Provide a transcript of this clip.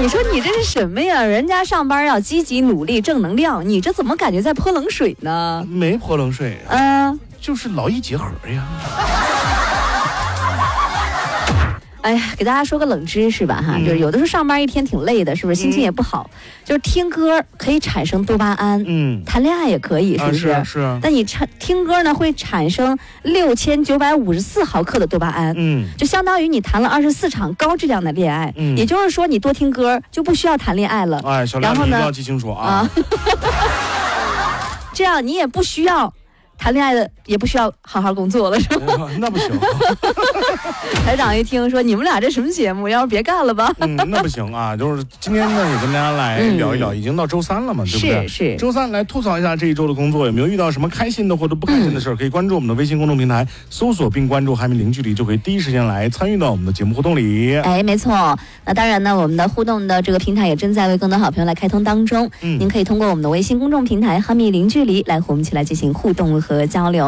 你说你这是什么呀？人家上班要积极努力正能量，你这怎么感觉在泼冷水呢？ 没泼冷水就是劳逸结合呀。 哎呀，给大家说个冷知识吧哈，就是有的时候上班一天挺累的，是不是心情也不好？就是听歌可以产生多巴胺，谈恋爱也可以，是不是？ 是。 但你听歌呢，会产生6954毫克的多巴胺，就相当于你谈了24场高质量的恋爱，也就是说你多听歌就不需要谈恋爱了。 哎，小亮，你一定要记清楚啊！ 这样你也不需要。谈恋爱的也不需要好好工作了，是吧？ 那不行。 台长一听说你们俩这什么节目，要不别干了吧？ 那不行啊！就是今天呢，也跟大家来聊一聊，已经到周三了嘛，对不对？ 是。 周三来吐槽一下这一周的工作，有没有遇到什么开心的或者不开心的事？可以关注我们的微信公众平台，搜索并关注韩米零距离，就可以第一时间来参与到我们的节目互动里。 哎，没错。那当然呢，我们的互动的这个平台也正在为更多好朋友来开通当中。您可以通过我们的微信公众平台哈密零距离来和我们一起来进行互动和交流。